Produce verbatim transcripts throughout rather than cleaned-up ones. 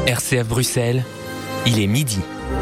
R C F Bruxelles, il est midi.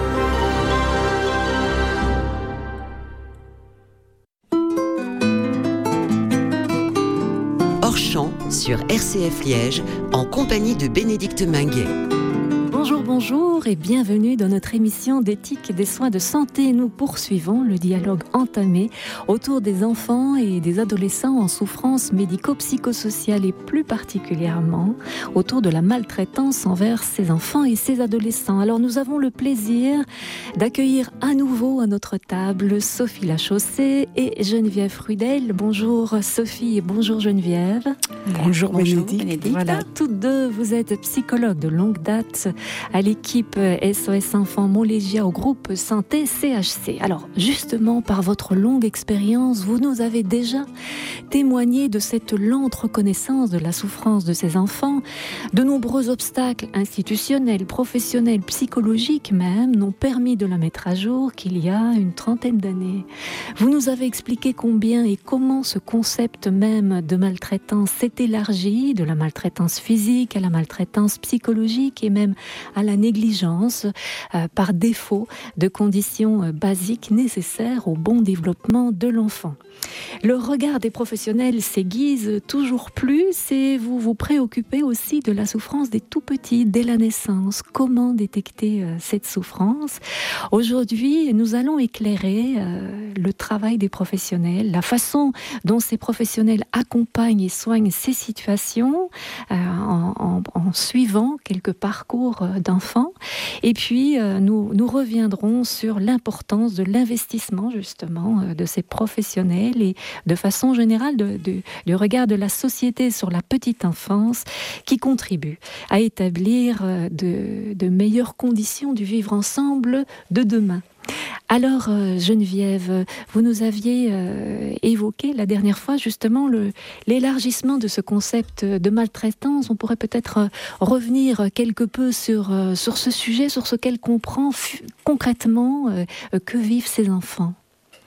Hors champ sur R C F Liège, en compagnie de Bénédicte Minguet. Bonjour, bonjour et bienvenue dans notre émission d'éthique des soins de santé. Nous poursuivons le dialogue entamé autour des enfants et des adolescents en souffrance médico-psychosociale et plus particulièrement autour de la maltraitance envers ces enfants et ces adolescents. Alors nous avons le plaisir d'accueillir à nouveau à notre table Sophie Lachaussée et Geneviève Rudel. Bonjour Sophie et bonjour Geneviève. Bonjour, bonjour Bénédicte. Voilà, toutes deux, vous êtes psychologues de longue date à l'équipe S O S Enfants Montlégia au groupe Santé C H C. Alors, justement, par votre longue expérience, vous nous avez déjà témoigné de cette lente reconnaissance de la souffrance de ces enfants. De nombreux obstacles institutionnels, professionnels, psychologiques même, n'ont permis de la mettre à jour qu'il y a une trentaine d'années. Vous nous avez expliqué combien et comment ce concept même de maltraitance s'est élargi, de la maltraitance physique à la maltraitance psychologique et même à la négligence euh, par défaut de conditions euh, basiques nécessaires au bon développement de l'enfant. Le regard des professionnels s'aiguise toujours plus et vous vous préoccupez aussi de la souffrance des tout-petits dès la naissance. Comment détecter euh, cette souffrance ? Aujourd'hui, nous allons éclairer euh, le travail des professionnels, la façon dont ces professionnels accompagnent et soignent ces situations euh, en, en, en suivant quelques parcours euh, d'enfants. Et puis, euh, nous, nous reviendrons sur l'importance de l'investissement justement euh, de ces professionnels et de façon générale de, de, du regard de la société sur la petite enfance qui contribue à établir euh, de, de meilleures conditions du vivre ensemble de demain. Alors euh, Geneviève, vous nous aviez euh, évoqué la dernière fois justement le, l'élargissement de ce concept de maltraitance. On pourrait peut-être euh, revenir quelque peu sur, euh, sur ce sujet, sur ce qu'elle comprend f- concrètement euh, que vivent ces enfants.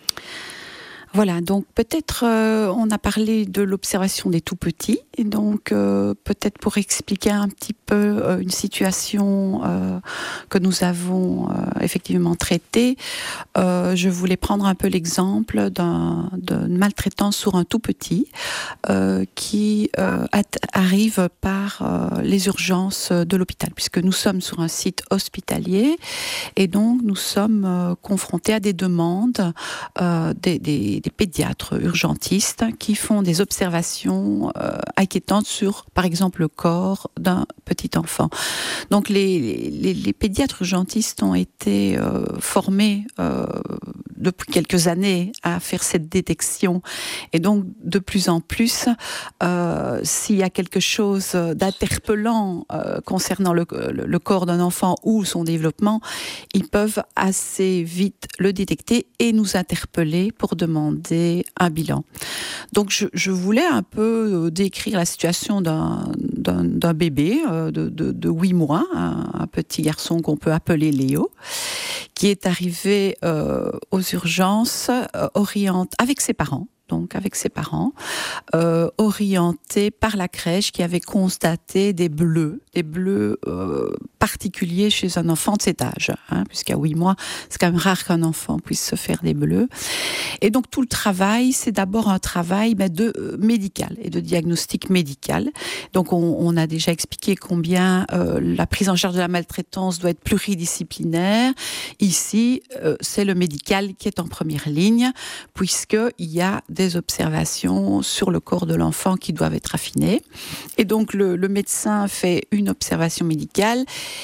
Voilà, donc peut-être euh, on a parlé de l'observation des tout-petits, et donc euh, peut-être pour expliquer un petit peu euh, une situation euh, que nous avons euh, effectivement traitée, euh, je voulais prendre un peu l'exemple d'un, d'une maltraitance sur un tout-petit euh, qui euh, at- arrive par euh, les urgences de l'hôpital, puisque nous sommes sur un site hospitalier, et donc nous sommes euh, confrontés à des demandes euh, des, des des pédiatres urgentistes qui font des observations euh, inquiétantes sur, par exemple, le corps d'un petit enfant. Donc, les, les, les pédiatres urgentistes ont été euh, formés euh, depuis quelques années à faire cette détection. Et donc, de plus en plus, euh, s'il y a quelque chose d'interpellant euh, concernant le, le, le corps d'un enfant ou son développement, ils peuvent assez vite le détecter et nous interpeller pour demander un bilan. Donc je, je voulais un peu décrire la situation d'un, d'un, d'un bébé euh, de, de, de huit mois, un, un petit garçon qu'on peut appeler Léo, qui est arrivé euh, aux urgences euh, orienté avec ses parents. donc avec ses parents, euh, orienté par la crèche qui avait constaté des bleus, des bleus euh, particuliers chez un enfant de cet âge, hein, puisqu'à huit mois, c'est quand même rare qu'un enfant puisse se faire des bleus. Et donc tout le travail, c'est d'abord un travail ben, de euh, médical et de diagnostic médical. Donc on, on a déjà expliqué combien euh, la prise en charge de la maltraitance doit être pluridisciplinaire. Ici, euh, c'est le médical qui est en première ligne, puisqu'il y a des observations sur le corps de l'enfant qui doivent être affinées. Et donc, le, le médecin fait une observation médicale.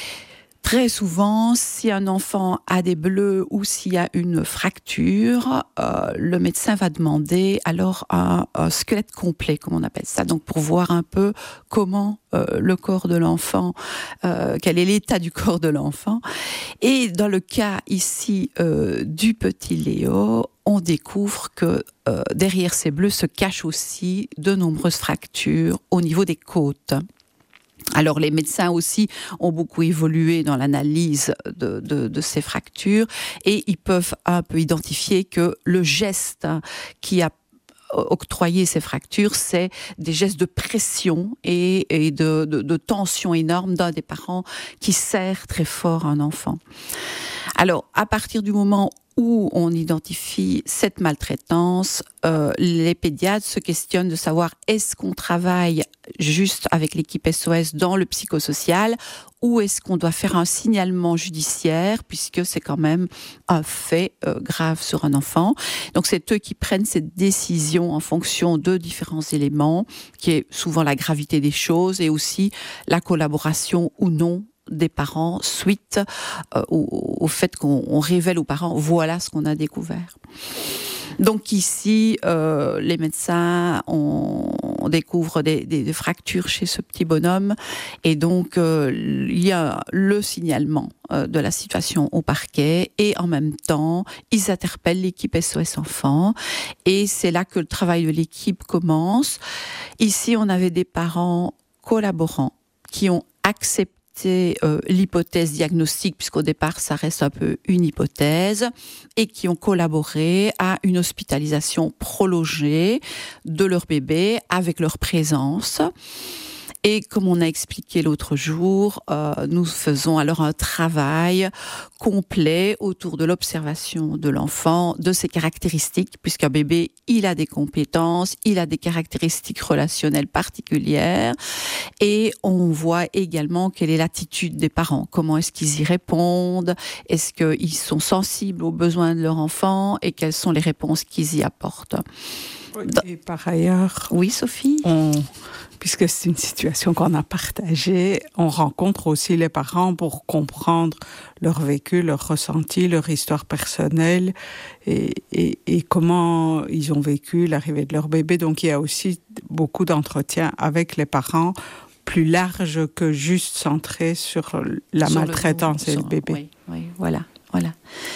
Très souvent, si un enfant a des bleus ou s'il y a une fracture, euh, le médecin va demander alors un, un squelette complet, comme on appelle ça, donc pour voir un peu comment euh, le corps de l'enfant, euh, quel est l'état du corps de l'enfant. Et dans le cas ici euh, du petit Léo, on découvre que euh, derrière ces bleus se cachent aussi de nombreuses fractures au niveau des côtes. Alors les médecins aussi ont beaucoup évolué dans l'analyse de, de, de ces fractures et ils peuvent un peu identifier que le geste qui a octroyer ces fractures, c'est des gestes de pression et, et de, de, de tension énorme d'un des parents qui serre très fort un enfant. Alors, à partir du moment où on identifie cette maltraitance, euh, les pédiatres se questionnent de savoir est-ce qu'on travaille juste avec l'équipe S O S dans le psychosocial ou est-ce qu'on doit faire un signalement judiciaire puisque c'est quand même un fait euh, grave sur un enfant. Donc c'est eux qui prennent cette décision en fonction de différents éléments, qui est souvent la gravité des choses et aussi la collaboration ou non des parents suite euh, au, au fait qu'on on révèle aux parents voilà ce qu'on a découvert. Donc ici, euh, les médecins, on, on découvre des, des, des fractures chez ce petit bonhomme et donc euh, il y a le signalement euh, de la situation au parquet et en même temps, ils interpellent l'équipe S O S Enfants et c'est là que le travail de l'équipe commence. Ici, on avait des parents collaborants qui ont accepté C'est euh, l'hypothèse diagnostique, puisqu'au départ, ça reste un peu une hypothèse, et qui ont collaboré à une hospitalisation prolongée de leur bébé avec leur présence. Et comme on a expliqué l'autre jour, euh, nous faisons alors un travail complet autour de l'observation de l'enfant, de ses caractéristiques, puisqu'un bébé, il a des compétences, il a des caractéristiques relationnelles particulières, et on voit également quelle est l'attitude des parents, comment est-ce qu'ils y répondent, est-ce qu'ils sont sensibles aux besoins de leur enfant, et quelles sont les réponses qu'ils y apportent. Et par ailleurs, oui, Sophie, on, puisque c'est une situation qu'on a partagée, on rencontre aussi les parents pour comprendre leur vécu, leur ressenti, leur histoire personnelle et, et, et comment ils ont vécu l'arrivée de leur bébé. Donc il y a aussi beaucoup d'entretiens avec les parents, plus large que juste centré sur la sur maltraitance le, et sur, le bébé. Oui, oui, voilà, voilà.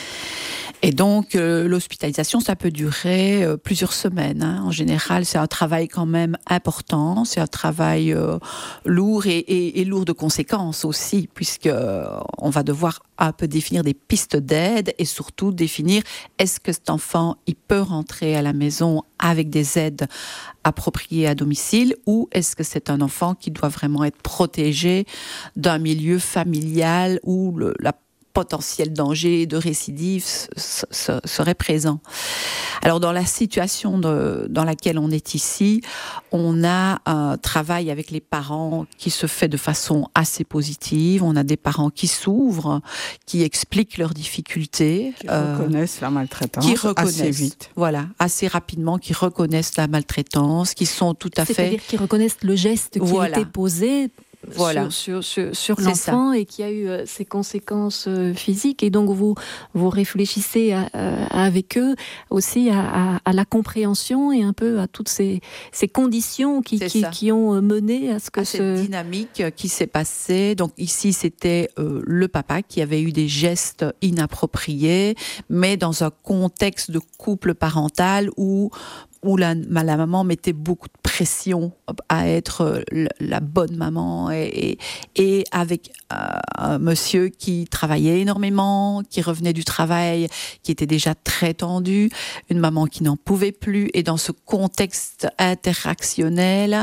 Et donc, euh, l'hospitalisation, ça peut durer euh, plusieurs semaines. Hein. En général, c'est un travail quand même important. C'est un travail euh, lourd et, et, et lourd de conséquences aussi, puisque euh, on va devoir un peu définir des pistes d'aide et surtout définir est-ce que cet enfant, il peut rentrer à la maison avec des aides appropriées à domicile ou est-ce que c'est un enfant qui doit vraiment être protégé d'un milieu familial où le, la potentiel danger de récidive serait présent. Alors dans la situation de, dans laquelle on est ici, on a un travail avec les parents qui se fait de façon assez positive. On a des parents qui s'ouvrent, qui expliquent leurs difficultés, qui euh, reconnaissent la maltraitance qui reconnaissent, assez vite, voilà, assez rapidement, qui reconnaissent la maltraitance, qui sont tout à C'est-à-dire fait, c'est-à-dire qui reconnaissent le geste qui voilà. a été posé. Voilà. sur, sur, sur, sur l'enfant et qui a eu euh, ses conséquences euh, physiques et donc vous, vous réfléchissez à, à, avec eux aussi à, à, à la compréhension et un peu à toutes ces, ces conditions qui, qui, qui ont mené à ce que à ce... cette dynamique qui s'est passée. Donc ici c'était euh, le papa qui avait eu des gestes inappropriés mais dans un contexte de couple parental où où la, la maman mettait beaucoup de pression à être la bonne maman et, et, et avec euh, un monsieur qui travaillait énormément, qui revenait du travail, qui était déjà très tendu, une maman qui n'en pouvait plus et dans ce contexte interactionnel,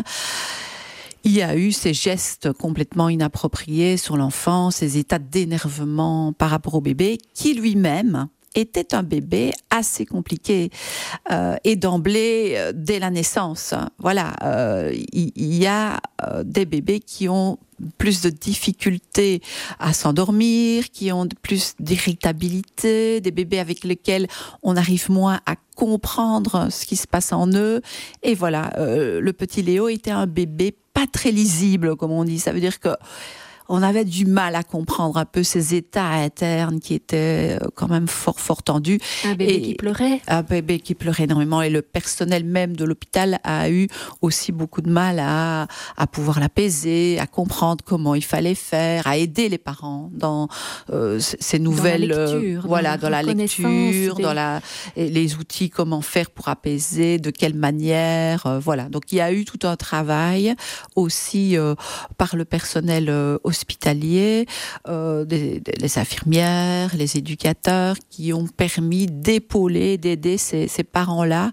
il y a eu ces gestes complètement inappropriés sur l'enfant, ces états d'énervement par rapport au bébé qui lui-même était un bébé assez compliqué euh, et d'emblée euh, dès la naissance. Voilà, euh, il, il y a euh, des bébés qui ont plus de difficultés à s'endormir, qui ont plus d'irritabilité, des bébés avec lesquels on arrive moins à comprendre ce qui se passe en eux. Et voilà, euh, le petit Léo était un bébé pas très lisible, comme on dit. Ça veut dire que on avait du mal à comprendre un peu ces états internes qui étaient quand même fort, fort tendus. Un bébé et qui pleurait. Un bébé qui pleurait énormément. Et le personnel même de l'hôpital a eu aussi beaucoup de mal à, à pouvoir l'apaiser, à comprendre comment il fallait faire, à aider les parents dans euh, ces nouvelles... Dans la lecture. Euh, voilà, dans la, dans la lecture, des... dans la, les outils, comment faire pour apaiser, de quelle manière. Euh, voilà. Donc il y a eu tout un travail aussi euh, par le personnel euh, hospitaliers, euh, des, des, les infirmières, les éducateurs qui ont permis d'épauler, d'aider ces, ces parents-là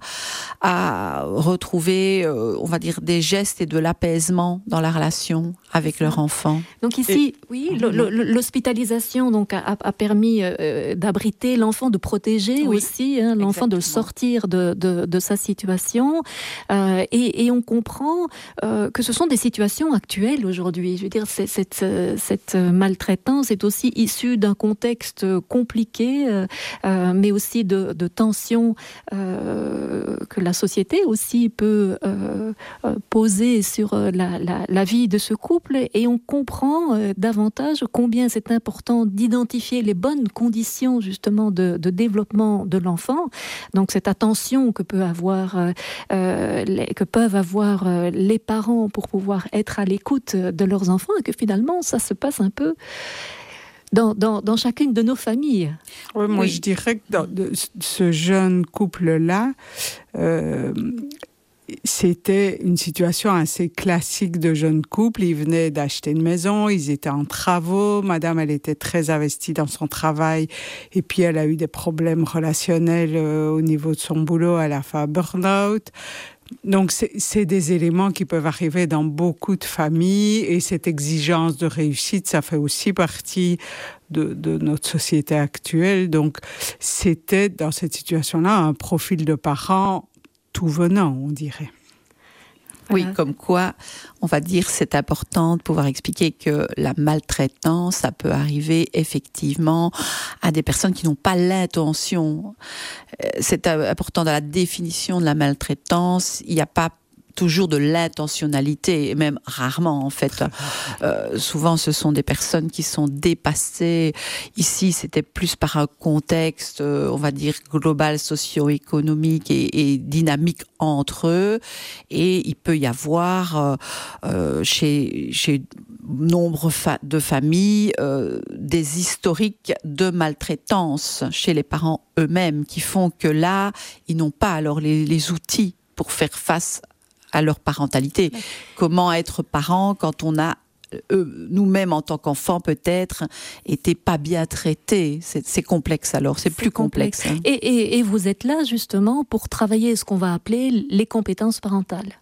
à retrouver, euh, on va dire, des gestes et de l'apaisement dans la relation avec leur enfant. Donc ici, et... oui, le, le, l'hospitalisation donc, a, a permis euh, d'abriter l'enfant, de protéger oui, aussi hein, l'enfant, exactement. De le sortir de, de, de sa situation. Euh, et, et on comprend euh, que ce sont des situations actuelles aujourd'hui. Je veux dire, c'est, cette, cette maltraitance est aussi issue d'un contexte compliqué, euh, euh, mais aussi de, de tensions euh, que la société aussi peut euh, poser sur la, la, la vie de ce couple. Et on comprend euh, davantage combien c'est important d'identifier les bonnes conditions justement de, de développement de l'enfant. Donc cette attention que peut avoir, euh, les, que peuvent avoir euh, les parents pour pouvoir être à l'écoute de leurs enfants, et que finalement ça se passe un peu Dans, dans, dans chacune de nos familles. Oui, moi, oui. je dirais que dans de, ce jeune couple-là, euh, c'était une situation assez classique de jeune couple. Ils venaient d'acheter une maison, ils étaient en travaux. Madame, elle était très investie dans son travail. Et puis, elle a eu des problèmes relationnels euh, au niveau de son boulot. Elle a fait un burn-out. Donc, c'est, c'est des éléments qui peuvent arriver dans beaucoup de familles, et cette exigence de réussite, ça fait aussi partie de, de notre société actuelle. Donc, c'était dans cette situation-là un profil de parents tout venant, on dirait. Oui, comme quoi, on va dire, c'est important de pouvoir expliquer que la maltraitance, ça peut arriver effectivement à des personnes qui n'ont pas l'intention. C'est important dans la définition de la maltraitance. Il n'y a pas toujours de l'intentionnalité, et même rarement en fait. Euh, souvent ce sont des personnes qui sont dépassées. Ici c'était plus par un contexte, euh, on va dire global, socio-économique et, et dynamique entre eux, et il peut y avoir euh, euh, chez, chez nombre fa- de familles euh, des historiques de maltraitance chez les parents eux-mêmes, qui font que là ils n'ont pas alors les, les outils pour faire face à leur parentalité. Ouais. Comment être parent quand on a, euh, nous-mêmes en tant qu'enfants peut-être, été pas bien traités. C'est, c'est complexe alors, c'est, c'est plus complexe. complexe. Et, et, et vous êtes là justement pour travailler ce qu'on va appeler les compétences parentales.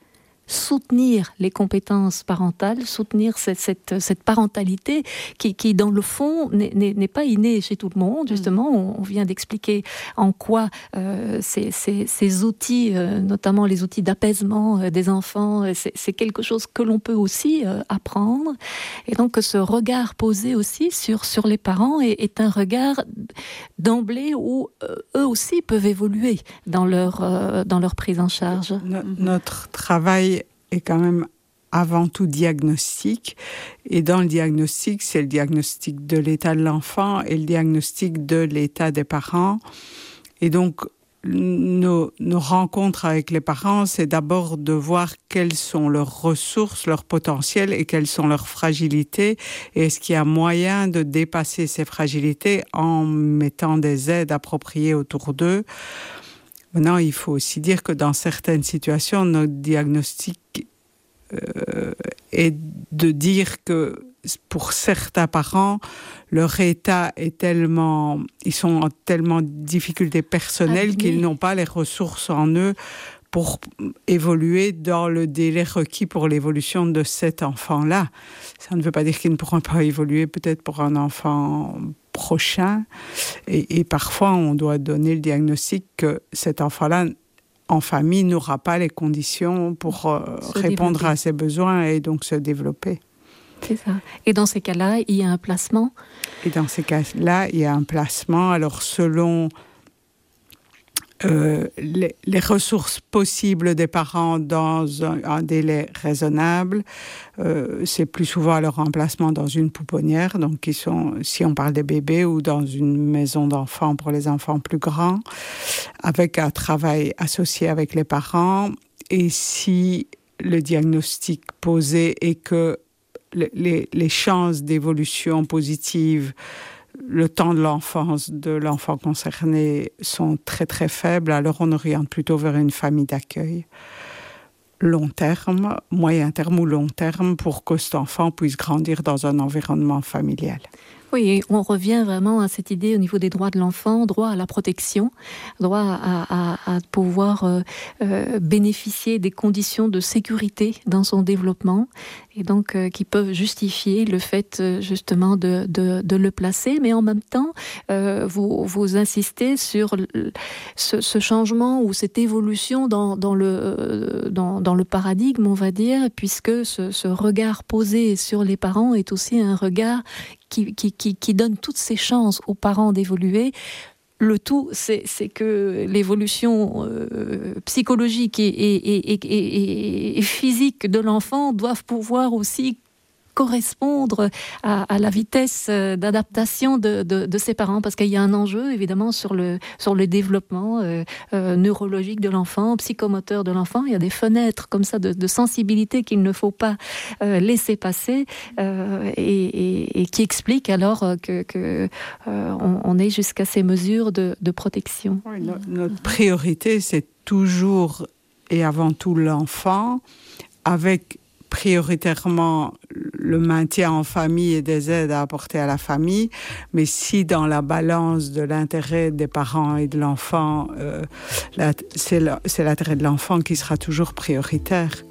Soutenir les compétences parentales, soutenir cette, cette, cette parentalité qui, qui, dans le fond, n'est, n'est, n'est pas innée chez tout le monde. Justement, on, on vient d'expliquer en quoi euh, ces, ces, ces outils, euh, notamment les outils d'apaisement euh, des enfants, euh, c'est, c'est quelque chose que l'on peut aussi euh, apprendre. Et donc, ce regard posé aussi sur, sur les parents est, est un regard d'emblée où euh, eux aussi peuvent évoluer dans leur, euh, dans leur prise en charge. No- notre travail est quand même avant tout diagnostic, et dans le diagnostic, c'est le diagnostic de l'état de l'enfant et le diagnostic de l'état des parents. Et donc nos, nos rencontres avec les parents, c'est d'abord de voir quelles sont leurs ressources, leurs potentiels, et quelles sont leurs fragilités, et est-ce qu'il y a moyen de dépasser ces fragilités en mettant des aides appropriées autour d'eux. Maintenant, il faut aussi dire que dans certaines situations, notre diagnostic euh, est de dire que pour certains parents, leur état est tellement, ils sont en tellement de difficultés personnelles ah, qu'ils n'ont pas les ressources en eux pour évoluer dans le délai requis pour l'évolution de cet enfant-là. Ça ne veut pas dire qu'ils ne pourront pas évoluer peut-être pour un enfant prochain. Et, et parfois, on doit donner le diagnostic que cet enfant-là, en famille, n'aura pas les conditions pour euh, répondre développer. à ses besoins et donc se développer. C'est ça. Et dans ces cas-là, il y a un placement ? Et dans ces cas-là, il y a un placement. Alors, selon euh, les, les ressources possibles des parents dans un, un délai raisonnable, euh, c'est plus souvent alors un placement dans une pouponnière, donc qui sont, si on parle des bébés, ou dans une maison d'enfants pour les enfants plus grands, avec un travail associé avec les parents. Et si le diagnostic posé est que les, les chances d'évolution positive, le temps de l'enfance de l'enfant concerné sont très très faibles, alors on oriente plutôt vers une famille d'accueil. long terme, moyen terme ou long terme pour que cet enfant puisse grandir dans un environnement familial. Oui, on revient vraiment à cette idée au niveau des droits de l'enfant, droit à la protection, droit à, à, à pouvoir euh, euh, bénéficier des conditions de sécurité dans son développement et donc euh, qui peuvent justifier le fait euh, justement de, de, de le placer. Mais en même temps, euh, vous, vous insistez sur le, ce, ce changement ou cette évolution dans, dans, le, euh, dans, dans le paradigme, on va dire, puisque ce, ce regard posé sur les parents est aussi un regard Qui, qui, qui, qui donne toutes ses chances aux parents d'évoluer. Le tout, c'est, c'est que l'évolution euh, psychologique et, et, et, et, et physique de l'enfant doivent pouvoir aussi correspondre à, à la vitesse d'adaptation de, de, de ses parents, parce qu'il y a un enjeu évidemment sur le, sur le développement euh, euh, neurologique de l'enfant, psychomoteur de l'enfant. Il y a des fenêtres comme ça de, de sensibilité qu'il ne faut pas euh, laisser passer euh, et, et, et qui expliquent alors que, que euh, on, on est jusqu'à ces mesures de, de protection. Oui, no, notre priorité, c'est toujours et avant tout l'enfant, avec prioritairement le maintien en famille et des aides à apporter à la famille, mais si dans la balance de l'intérêt des parents et de l'enfant, euh, la, c'est, le, c'est l'intérêt de l'enfant qui sera toujours prioritaire.